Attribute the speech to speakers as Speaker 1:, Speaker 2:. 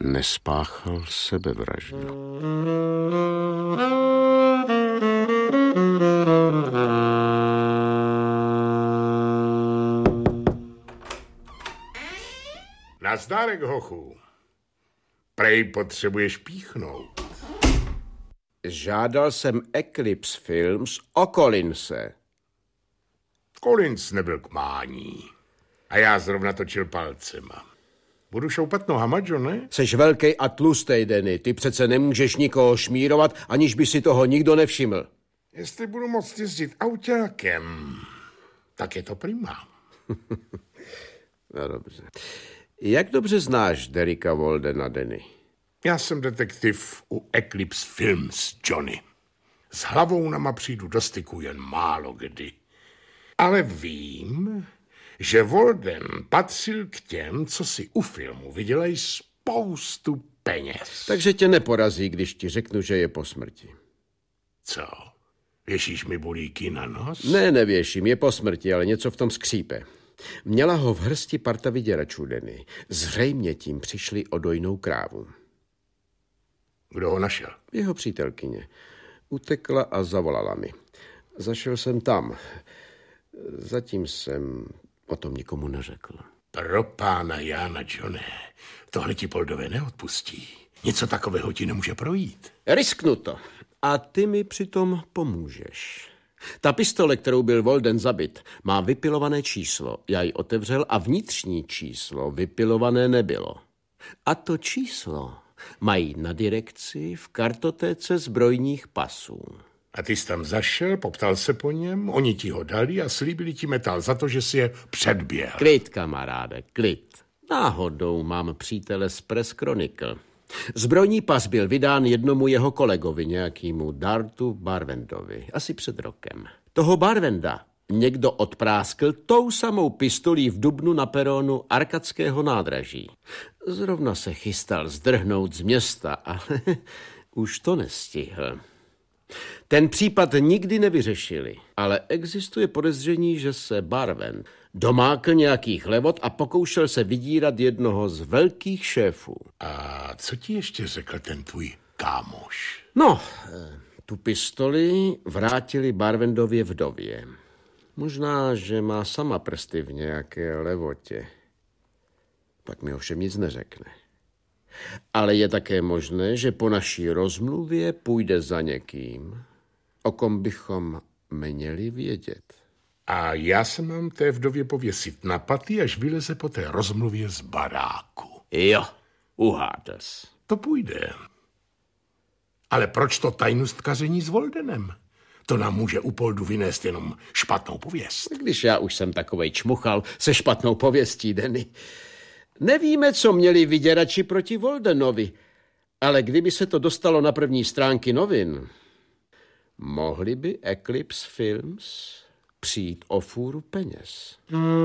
Speaker 1: nespáchal sebevraždu.
Speaker 2: Nazdárek, hochu. Prej potřebuješ píchnout.
Speaker 1: Žádal jsem Eclipse Films o Collinse.
Speaker 2: Collins nebyl k mání. A já zrovna točil palcema. Budu šoupat nohama, Johne?
Speaker 1: Seš velkej a tlustej, Denny. Ty přece nemůžeš nikoho šmírovat, aniž by si toho nikdo nevšiml.
Speaker 2: Jestli budu moct jezdit autákem, tak je to prima.
Speaker 1: No dobře. Jak dobře znáš Derricka Waldena, Denny?
Speaker 2: Já jsem detektiv u Eclipse Films, Johnny. S hlavou nama přijdu do styku jen málo kdy. Ale vím, že Walden patřil k těm, co si u filmu vydělají spoustu peněz.
Speaker 1: Takže tě neporazí, když ti řeknu, že je po smrti.
Speaker 2: Co? Věšíš mi bulíky na nos?
Speaker 1: Ne, nevěším, je po smrti, ale něco v tom skřípe. Měla ho v hrsti parta vyděračů, Denny. Zřejmě tím přišli o dojnou krávu.
Speaker 2: Kdo ho našel?
Speaker 1: Jeho přítelkyně. Utekla a zavolala mi. Zašel jsem tam. Zatím jsem o tom nikomu neřekl.
Speaker 2: Pro pána Jána, Johne, tohle ti Poldové neodpustí. Něco takového ti nemůže projít.
Speaker 1: Risknu to. A ty mi přitom pomůžeš. Ta pistole, kterou byl Walden zabit, má vypilované číslo. Já ji otevřel a vnitřní číslo vypilované nebylo. A to číslo mají na direkci v kartotéce zbrojních pasů.
Speaker 2: A ty jsi tam zašel, poptal se po něm, oni ti ho dali a slíbili ti metal za to, že si je předběhl.
Speaker 1: Klid, kamaráde, klid. Náhodou mám přítele z Press Chronicle. Zbrojní pas byl vydán jednomu jeho kolegovi, nějakému Dartu Barvendovi, asi před rokem. Toho Barvenda někdo odpráskl tou samou pistolí v dubnu na peronu Arkadského nádraží. Zrovna se chystal zdrhnout z města, ale už to nestihl. Ten případ nikdy nevyřešili, ale existuje podezření, že se Barvend domákl nějakých levot a pokoušel se vydírat jednoho z velkých šéfů.
Speaker 2: A co ti ještě řekl ten tvůj kámoš?
Speaker 1: No, tu pistoli vrátili Barvendově vdově. Možná, že má sama prsty v nějaké levotě. Pak mi ovšem nic neřekne. Ale je také možné, že po naší rozmluvě půjde za někým, o kom bychom měli vědět.
Speaker 2: A já se mám té vdově pověsit na paty, až vyleze po té rozmluvě z baráku.
Speaker 1: Jo, uhádl jsi.
Speaker 2: To půjde. Ale proč to tajnostkaření s Waldenem? To nám může u Poldu vynést jenom špatnou pověst.
Speaker 1: Když já už jsem takovej čmuchal se špatnou pověstí, Denny. Nevíme, co měli vyděrači proti Waldenovi, ale kdyby se to dostalo na první stránky novin, mohli by Eclipse Films přijít o fůru peněz.